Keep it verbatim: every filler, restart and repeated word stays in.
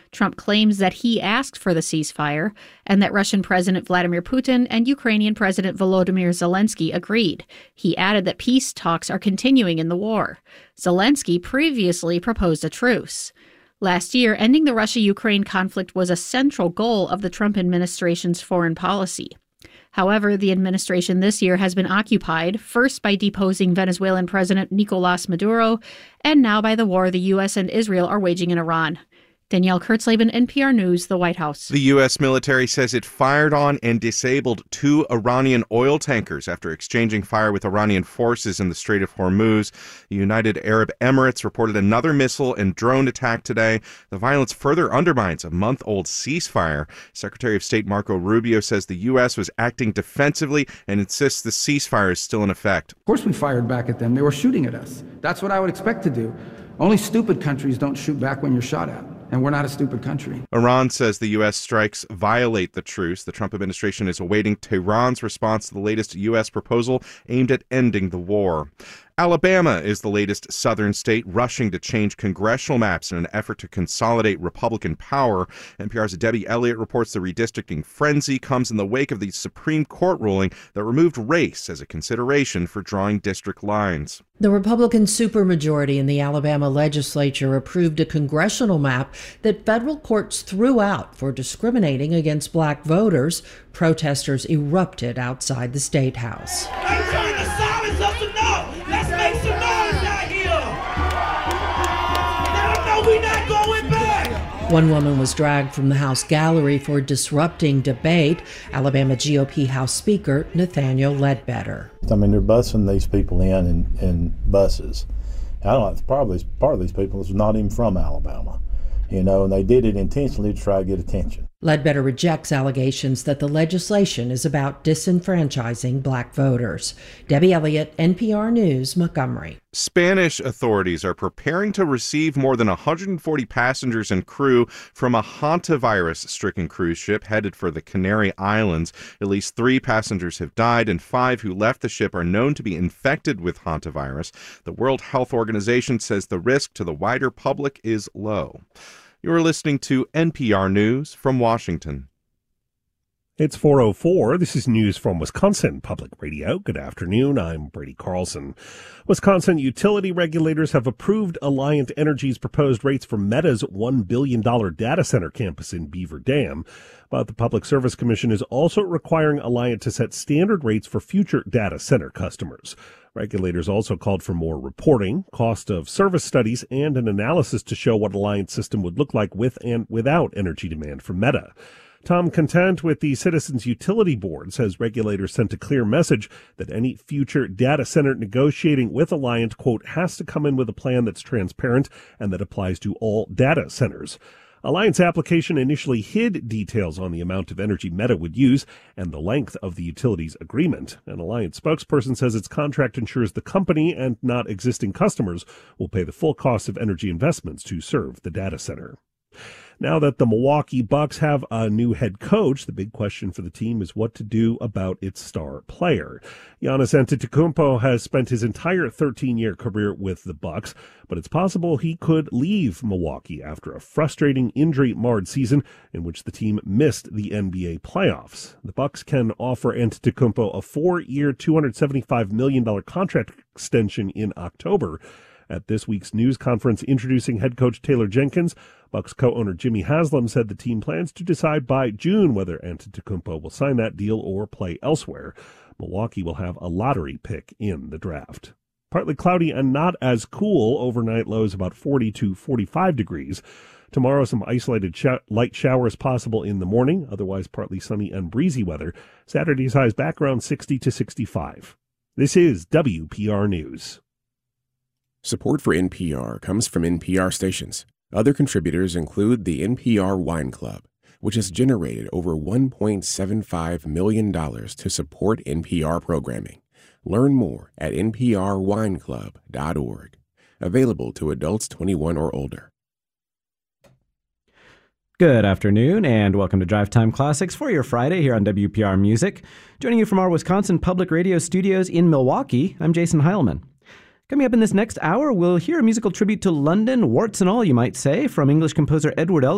Trump claims that he asked for the ceasefire and that Russian President Vladimir Putin and Ukrainian President Volodymyr Zelensky agreed. He added that peace talks are continuing in the war. Zelensky previously proposed a truce. Last year, ending the Russia-Ukraine conflict was a central goal of the Trump administration's foreign policy. However, the administration this year has been occupied, first by deposing Venezuelan President Nicolas Maduro, and now by the war the U S and Israel are waging in Iran. Danielle Kurtzleben, N P R News, the White House. The U S military says it fired on and disabled two Iranian oil tankers after exchanging fire with Iranian forces in the Strait of Hormuz. The United Arab Emirates reported another missile and drone attack today. The violence further undermines a month-old ceasefire. Secretary of State Marco Rubio says the U S was acting defensively and insists the ceasefire is still in effect. Of course we fired back at them. They were shooting at us. That's what I would expect to do. Only stupid countries don't shoot back when you're shot at. And we're not a stupid country. Iran says the U S strikes violate the truce. The Trump administration is awaiting Tehran's response to the latest U S proposal aimed at ending the war. Alabama is the latest southern state rushing to change congressional maps in an effort to consolidate Republican power. N P R's Debbie Elliott reports the redistricting frenzy comes in the wake of the Supreme Court ruling that removed race as a consideration for drawing district lines. The Republican supermajority in the Alabama legislature approved a congressional map that federal courts threw out for discriminating against black voters. Protesters erupted outside the State House. One woman was dragged from the House gallery for disrupting debate. Alabama G O P House Speaker Nathaniel Ledbetter. I mean, they're busing these people in in, in buses. I don't know, probably part of these people is not even from Alabama, you know, and they did it intentionally to try to get attention. Ledbetter rejects allegations that the legislation is about disenfranchising black voters. Debbie Elliott, N P R News, Montgomery. Spanish authorities are preparing to receive more than one hundred forty passengers and crew from a hantavirus-stricken cruise ship headed for the Canary Islands. At least three passengers have died, and five who left the ship are known to be infected with hantavirus. The World Health Organization says the risk to the wider public is low. You're listening to N P R News from Washington. It's four oh four. This is news from Wisconsin Public Radio. Good afternoon. I'm Brady Carlson. Wisconsin utility regulators have approved Alliant Energy's proposed rates for Meta's one billion dollars data center campus in Beaver Dam. But the Public Service Commission is also requiring Alliant to set standard rates for future data center customers. Regulators also called for more reporting, cost of service studies, and an analysis to show what Alliant's system would look like with and without energy demand from Meta. Tom Content with the Citizens Utility Board says regulators sent a clear message that any future data center negotiating with Alliant, quote, has to come in with a plan that's transparent and that applies to all data centers. Alliant's application initially hid details on the amount of energy Meta would use and the length of the utility's agreement. An Alliant spokesperson says its contract ensures the company and not existing customers will pay the full cost of energy investments to serve the data center. Now that the Milwaukee Bucks have a new head coach, the big question for the team is what to do about its star player. Giannis Antetokounmpo has spent his entire thirteen-year career with the Bucks, but it's possible he could leave Milwaukee after a frustrating injury-marred season in which the team missed the N B A playoffs. The Bucks can offer Antetokounmpo a four-year, two hundred seventy-five million dollars contract extension in October. At this week's news conference introducing head coach Taylor Jenkins, Bucks co-owner Jimmy Haslam said the team plans to decide by June whether Antetokounmpo will sign that deal or play elsewhere. Milwaukee will have a lottery pick in the draft. Partly cloudy and not as cool. Overnight lows about forty to forty-five degrees. Tomorrow, some isolated sh- light showers possible in the morning, otherwise partly sunny and breezy weather. Saturday's highs back around sixty to sixty-five. This is W P R News. Support for N P R comes from N P R stations. Other contributors include the N P R Wine Club, which has generated over one point seven five million dollars to support N P R programming. Learn more at N P R wine club dot org. Available to adults twenty-one or older. Good afternoon, and welcome to Drive Time Classics for your Friday here on W P R Music. Joining you from our Wisconsin Public Radio studios in Milwaukee, I'm Jason Heilman. Coming up in this next hour, we'll hear a musical tribute to London, warts and all, you might say, from English composer Edward Elgar.